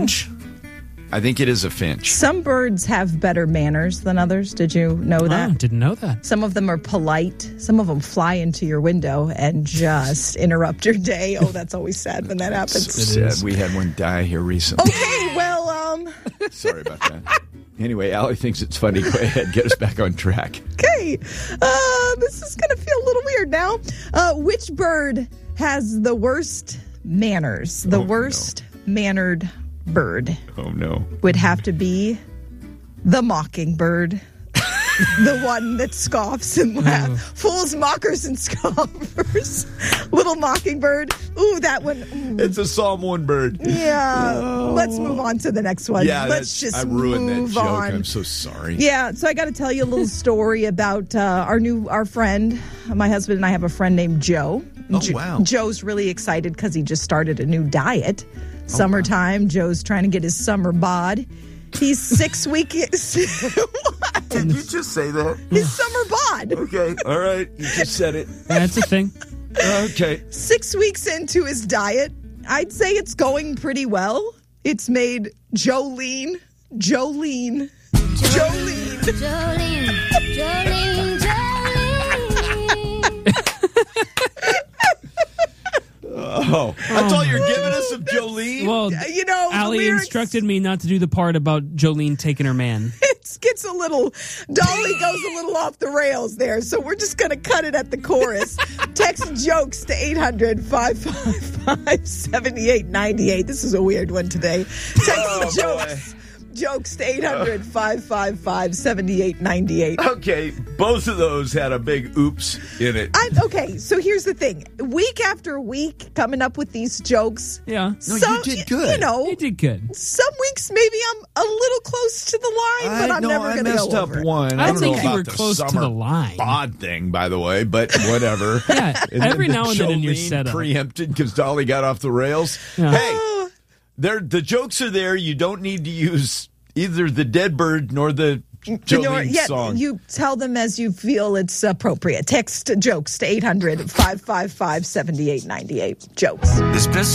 finch? I think it is a finch. Some birds have better manners than others. Did you know that? Oh, didn't know that. Some of them are polite. Some of them fly into your window and just interrupt your day. Oh, that's always sad when that happens. Sad. We had one die here recently. Okay, well, Sorry about that. Anyway, Allie thinks it's funny. Go ahead, get us back on track. Okay, this is going to feel a little weird now. Which bird has the worst manners? The worst mannered bird? Oh, no. Would have to be the mockingbird. The one that scoffs and laughs. Fools, mockers, and scoffers. Little mockingbird. Ooh, that one. It's a Psalm 1 bird. Yeah. Oh. Let's move on to the next one. Yeah, Let's just I ruined move that joke. on. I'm so sorry. Yeah, so I got to tell you a little story about our friend. My husband and I have a friend named Joe. Oh, wow. Joe's really excited because he just started a new diet. Summertime. Wow. Joe's trying to get his summer bod. He's 6 weeks. Did you just say that? His summer bod. Okay, all right. You just said it. That's a thing. Okay. 6 weeks into his diet, I'd say it's going pretty well. It's made Jolene. Jolene. Oh, that's all you're giving us of Jolene? Well, you know, Allie instructed me not to do the part about Jolene taking her man. It gets a little, Dolly goes a little off the rails there, so we're just going to cut it at the chorus. Text jokes to 800-555-7898. This is a weird one today. Text jokes to 800-555-7898. Okay, both of those had a big oops in it. Okay, so here's the thing. Week after week, coming up with these jokes. Yeah. No, you did good. You know, You did good. some weeks maybe I'm a little close to the line, but I'm never going to go messed up over it. one. I don't think know you about were the close to summer the line. bod thing, by the way, but whatever. Yeah, every now and then in your Jolene setup. preempted because Dolly got off the rails. Yeah. Hey, the jokes are there. You don't need to use either the dead bird nor the Jolene song. You tell them as you feel it's appropriate. Text jokes to 800-555-7898. Jokes. This best